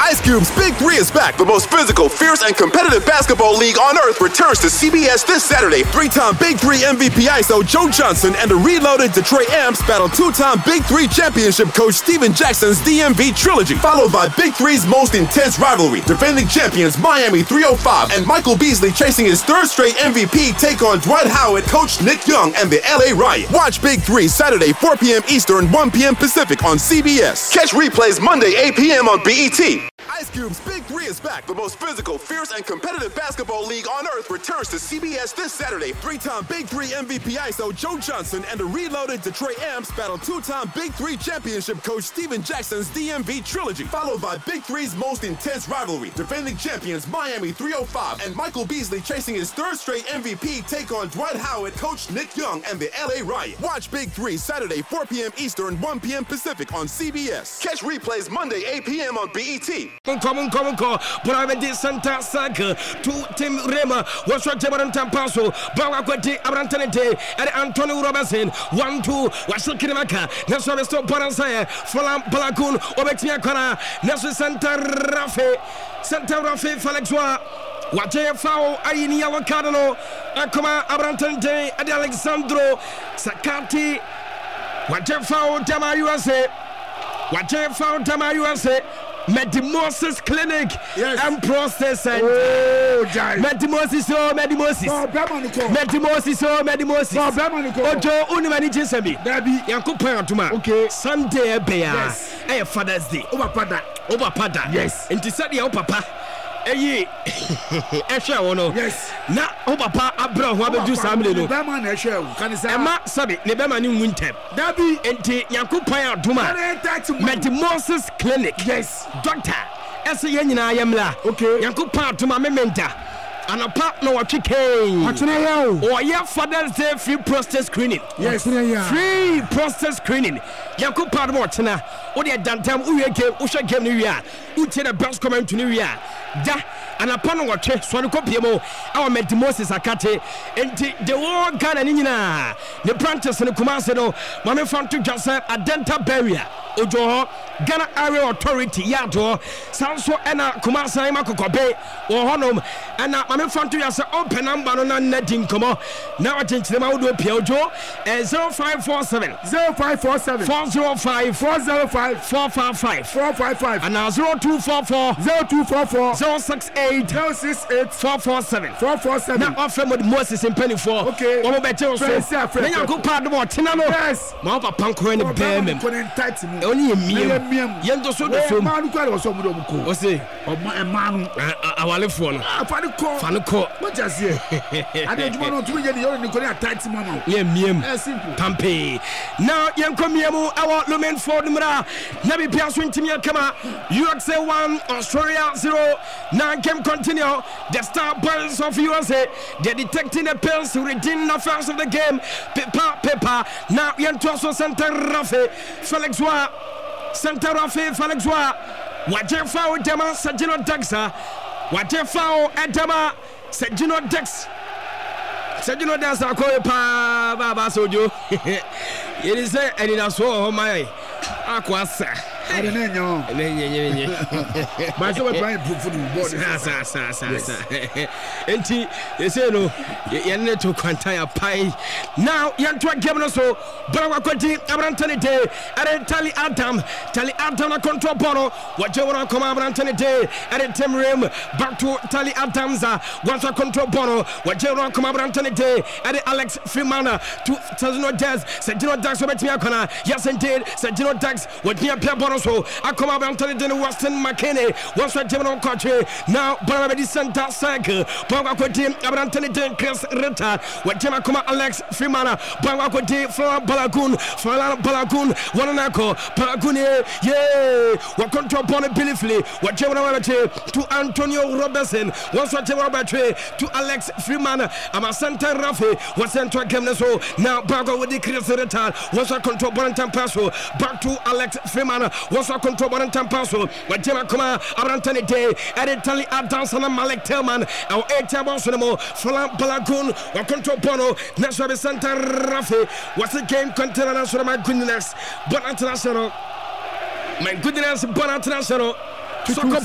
Ice Cube's Big 3 is back. The most physical, fierce, and competitive basketball league on earth returns to CBS this Saturday. 3-time Big 3 MVP ISO Joe Johnson and the reloaded Detroit Amps battle 2-time Big 3 championship coach Steven Jackson's DMV trilogy, followed by Big 3's most intense rivalry. Defending champions Miami 305 and Michael Beasley chasing his third straight MVP take on Dwight Howard, coach Nick Young, and the LA Riot. Watch Big 3 Saturday 4 p.m. Eastern, 1 p.m. Pacific on CBS. Catch replays Monday 8 p.m. on BET. Ice Cube's Big 3 is back. The most physical, fierce, and competitive basketball league on earth returns to CBS this Saturday. 3-time Big 3 MVP ISO Joe Johnson and the reloaded Detroit Amps battle 2-time Big 3 championship coach Steven Jackson's DMV trilogy, followed by Big 3's most intense rivalry. Defending champions Miami 305 and Michael Beasley chasing his third straight MVP take on Dwight Howard, coach Nick Young, and the LA Riot. Watch Big 3 Saturday 4 p.m. Eastern, 1 p.m. Pacific on CBS. Catch replays Monday 8 p.m. on BET. Bravo Santa Saga to Tim Rema was what Jabaran Tampaso, Bawakwati Abrantanete, and Antonio Robertson 1-2 Wasukimaka, Naso Stop Paransaya, Folam Balakun, Obetia Kara, Naso Santa Rafe Falexwa. Wate foul Aini Awakadano, Akoma Abrantante, Adi Alexandro Sakati, Wate foul Tamayuase, Wate foul Tamayuase. Medimosis Clinic and Process Center. Medimosis. Ojo Unimani Semi. Dabi Yankupa Tuma. Okay. Sunday Bear. Hey, Father's Day. Over Pada. Yes. And to set the papa. Hey, Esha wono. Yes. Na Papa Abra who have do family no. Bema na Esha. Can say Emma sabi ne bema ni wintem. Dabi enti Yankupa Tuma. Medimosis Clinic. Yes. Doctor. Ese ye nyina yemla. Okay. Yankupa Tuma mementa. Anapa no watching. Or your Father's Day free prostate screening. Yes. Free prostate screening. Yankupa Watchina. Odi dantam uyeke usha game ni wia. Uche the best comment to ni wia. Da anapa no watch so no kopiemo. Our Medimosis akate enti the whole Ghana ni nyina. The branches no Kumase no. Mame fan to just a dental barrier. Ojo Ghana Area Authority yato sanso ena Kumase makokobe wo honom ena mame fan to just open number no na nedin komo na watinchire ma wodo pia ojo 0547 405 455 and 0244 068 447 na offer with Moses in penny for okay omo beche so na yanko pad mo tenano yes ma papa panko ni bemem oni emiem yendo so do so manu kwale so mu do ko o se manu awalefo no fani ko what just here ade juma no tumi je ni yo ni ko ni tight mama ye miem simple tampe now yanko miemu our lumen for numra na bi pia so ntimi akama USA 1 Australia 0 now game continue the star boys of USA they're detecting the pills within the first of the game paper now yanto so Santa Rafe Felix Waje foul Dema Sajino Dexa Waje foul Edema Sajino Dex Sajino Dex akoye pa baba sojo yeri say eni na so my akwasa I don't know. But so we're trying to put the board. Enti, you say no, you need to quantaya pie. Now, you have to give us so, Brawakoti, Abrantani Day, and Tally Adam a control bottle. What you want to come Abrantani Day, and Tim Rim, back to Tally Adamza, once a control bottle. What you want to come Abrantani Day, and Alex Freemana to Sajino Jazz, Sajino Dax, Obetiakona, yes, indeed, Sajino Dax, what near Piabon. So I come up and tell you Weston McKinney. What's right, General Country? Now, Barabadi Santa Cycle, Bawakoti, Abrantani, Chris Ritter, what Jima Kuma Alex Freemana, Bawakoti, Flora Balagoon, Wanako, Balaguni, yeah, what control Bonnet Billy, what Jima to Antonio Robertson, what's what Jima to Alex Freemana, Amasanta Rafi, what's Central Kemneso, now Bago with the Chris Ritter, what's our control Bonnet Passo, back to Alex Freemana. Was a control one tampaso, but Jema Kuma, Abrantani Day, and Tally Adansana Malek Telman, our 8 Tabansomo, Flam Balagoon, or control Bono, National Santa Rafi, was the game container for my goodness, but international, my goodness, but international.